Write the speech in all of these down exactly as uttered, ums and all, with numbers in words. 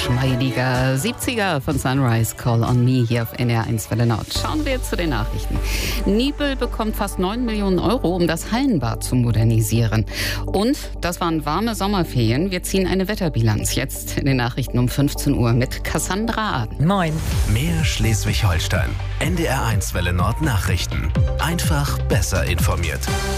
geschmeidiger siebziger von Sunrise, Call on Me hier auf N D R eins Welle Nord. Schauen wir zu den Nachrichten. Nibel bekommt fast neun Millionen Euro, um das Hallenbad zu modernisieren. Und das waren warme Sommerferien. Wir ziehen eine Wetterbilanz. Jetzt in den Nachrichten um fünfzehn Uhr mit Cassandra Aden. Moin. Mehr Schleswig-Holstein. N D R eins Welle Nord Nachrichten. Einfach besser informiert.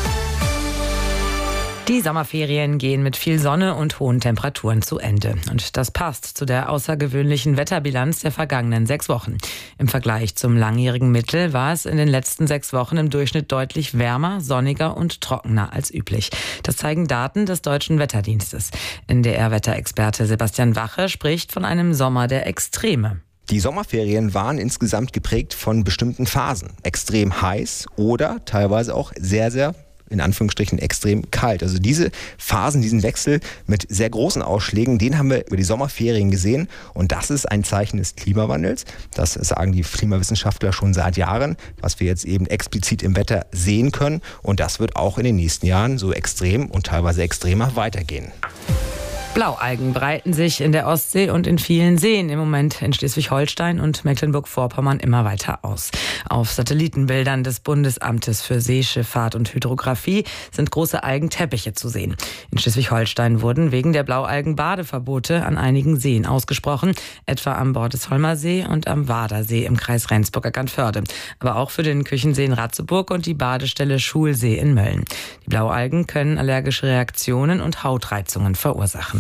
Die Sommerferien gehen mit viel Sonne und hohen Temperaturen zu Ende. Und das passt zu der außergewöhnlichen Wetterbilanz der vergangenen sechs Wochen. Im Vergleich zum langjährigen Mittel war es in den letzten sechs Wochen im Durchschnitt deutlich wärmer, sonniger und trockener als üblich. Das zeigen Daten des Deutschen Wetterdienstes. N D R-Wetterexperte Sebastian Wache spricht von einem Sommer der Extreme. Die Sommerferien waren insgesamt geprägt von bestimmten Phasen. Extrem heiß oder teilweise auch sehr, sehr in Anführungsstrichen extrem kalt. Also diese Phasen, diesen Wechsel mit sehr großen Ausschlägen, den haben wir über die Sommerferien gesehen. Und das ist ein Zeichen des Klimawandels. Das sagen die Klimawissenschaftler schon seit Jahren, was wir jetzt eben explizit im Wetter sehen können. Und das wird auch in den nächsten Jahren so extrem und teilweise extremer weitergehen. Blaualgen breiten sich in der Ostsee und in vielen Seen im Moment in Schleswig-Holstein und Mecklenburg-Vorpommern immer weiter aus. Auf Satellitenbildern des Bundesamtes für Seeschifffahrt und Hydrographie sind große Algenteppiche zu sehen. In Schleswig-Holstein wurden wegen der Blaualgen Badeverbote an einigen Seen ausgesprochen, etwa am Bordesholmer See und am Wadersee im Kreis Rendsburg-Eckernförde. Aber auch für den Küchensee in Ratzeburg und die Badestelle Schulsee in Mölln. Die Blaualgen können allergische Reaktionen und Hautreizungen verursachen.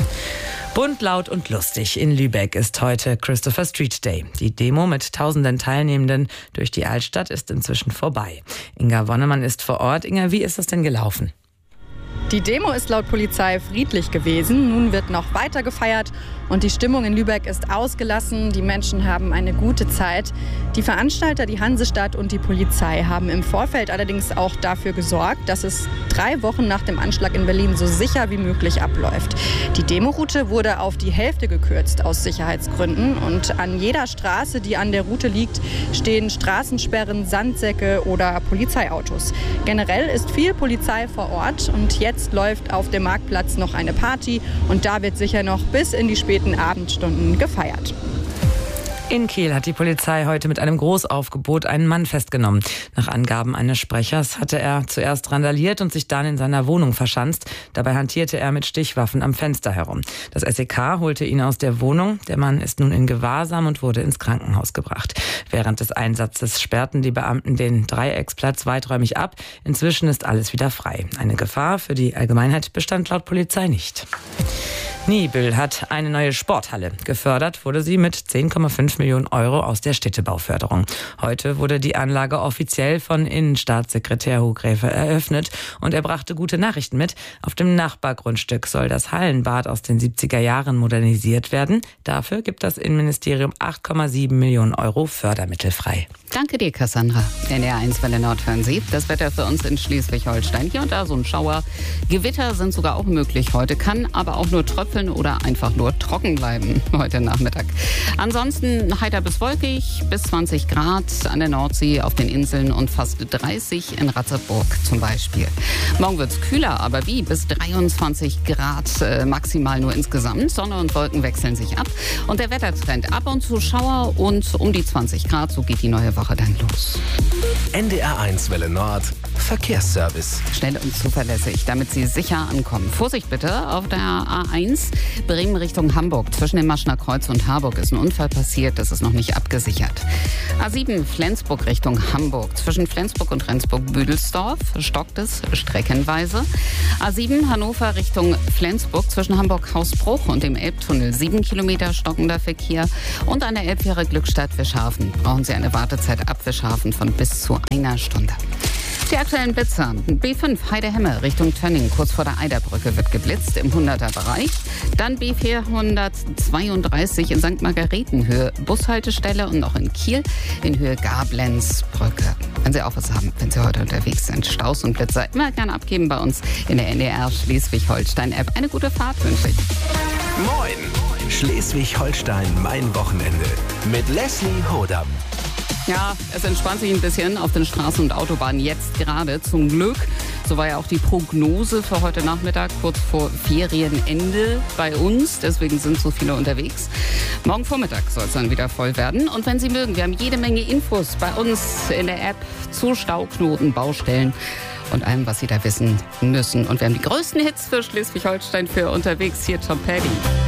Bunt, laut und lustig. In Lübeck ist heute Christopher Street Day. Die Demo mit tausenden Teilnehmenden durch die Altstadt ist inzwischen vorbei. Inga Wonnemann ist vor Ort. Inga, wie ist das denn gelaufen? Die Demo ist laut Polizei friedlich gewesen. Nun wird noch weiter gefeiert und die Stimmung in Lübeck ist ausgelassen. Die Menschen haben eine gute Zeit. Die Veranstalter, die Hansestadt und die Polizei haben im Vorfeld allerdings auch dafür gesorgt, dass es drei Wochen nach dem Anschlag in Berlin so sicher wie möglich abläuft. Die Demoroute wurde auf die Hälfte gekürzt aus Sicherheitsgründen und an jeder Straße, die an der Route liegt, stehen Straßensperren, Sandsäcke oder Polizeiautos. Generell ist viel Polizei vor Ort und jetzt Jetzt läuft auf dem Marktplatz noch eine Party und da wird sicher noch bis in die späten Abendstunden gefeiert. In Kehl hat die Polizei heute mit einem Großaufgebot einen Mann festgenommen. Nach Angaben eines Sprechers hatte er zuerst randaliert und sich dann in seiner Wohnung verschanzt. Dabei hantierte er mit Stichwaffen am Fenster herum. Das S E K holte ihn aus der Wohnung. Der Mann ist nun in Gewahrsam und wurde ins Krankenhaus gebracht. Während des Einsatzes sperrten die Beamten den Dreiecksplatz weiträumig ab. Inzwischen ist alles wieder frei. Eine Gefahr für die Allgemeinheit bestand laut Polizei nicht. Nibel hat eine neue Sporthalle. Gefördert wurde sie mit zehn Komma fünf Millionen Euro aus der Städtebauförderung. Heute wurde die Anlage offiziell von Innenstaatssekretär Hugräfe eröffnet und er brachte gute Nachrichten mit. Auf dem Nachbargrundstück soll das Hallenbad aus den siebziger Jahren modernisiert werden. Dafür gibt das Innenministerium acht Komma sieben Millionen Euro Fördermittel frei. Danke dir, Cassandra. N D R eins Welle Nord hören Sie. Das Wetter für uns in Schleswig-Holstein. Hier und da so ein Schauer. Gewitter sind sogar auch möglich heute, kann aber auch nur tröpfeln oder einfach nur trocken bleiben heute Nachmittag. Ansonsten heiter bis wolkig, bis zwanzig Grad an der Nordsee, auf den Inseln und fast dreißig in Ratzeburg zum Beispiel. Morgen wird es kühler, aber wie? Bis dreiundzwanzig Grad äh, maximal nur insgesamt. Sonne und Wolken wechseln sich ab und der Wettertrend ab und zu Schauer und um die zwanzig Grad, so geht die neue Woche dann los. N D R eins Welle Nord Verkehrsservice. Schnell und zuverlässig, damit Sie sicher ankommen. Vorsicht bitte auf der A eins Bremen Richtung Hamburg. Zwischen dem Maschner Kreuz und Harburg ist ein Unfall passiert, das ist noch nicht abgesichert. A sieben Flensburg Richtung Hamburg. Zwischen Flensburg und Rendsburg-Büdelsdorf stockt es streckenweise. A sieben Hannover Richtung Flensburg. Zwischen Hamburg-Hausbruch und dem Elbtunnel sieben Kilometer stockender Verkehr. Und an der Elbfähre Glückstadt-Wischhafen brauchen Sie eine Wartezeit ab Wischhafen von bis zu einer Stunde. Die aktuellen Blitzer. B fünf Heidehemme Richtung Tönning, kurz vor der Eiderbrücke wird geblitzt im hunderter Bereich. Dann B vierhundertzweiunddreißig in Sankt Margarethen Höhe Bushaltestelle und noch in Kiel in Höhe Gablenzbrücke. Wenn Sie auch was haben, wenn Sie heute unterwegs sind, Staus und Blitzer immer gerne abgeben bei uns in der N D R Schleswig-Holstein-App. Eine gute Fahrt wünsche ich. Moin! Schleswig-Holstein, mein Wochenende. Mit Leslie Hodam. Ja, es entspannt sich ein bisschen auf den Straßen und Autobahnen jetzt gerade. Zum Glück So war ja auch die Prognose für heute Nachmittag, kurz vor Ferienende bei uns. Deswegen sind so viele unterwegs. Morgen Vormittag soll es dann wieder voll werden. Und wenn Sie mögen, wir haben jede Menge Infos bei uns in der App zu Stauknoten, Baustellen und allem, was Sie da wissen müssen. Und wir haben die größten Hits für Schleswig-Holstein für unterwegs. Hier Tom Petty.